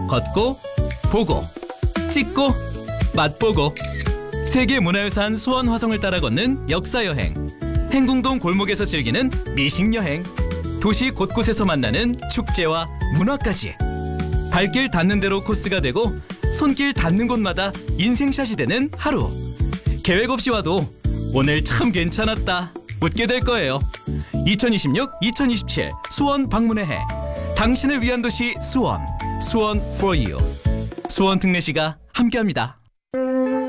걷고, 보고, 찍고, 맛보고. 세계문화유산 수원 화성을 따라 걷는 역사여행, 행궁동 골목에서 즐기는 미식여행, 도시 곳곳에서 만나는 축제와 문화까지. 발길 닿는 대로 코스가 되고 손길 닿는 곳마다 인생샷이 되는 하루. 계획 없이 와도 오늘 참 괜찮았다 웃게 될 거예요. 2026-2027 수원 방문의 해. 당신을 위한 도시 수원. 수원 for you. 수원 특례시가 함께합니다.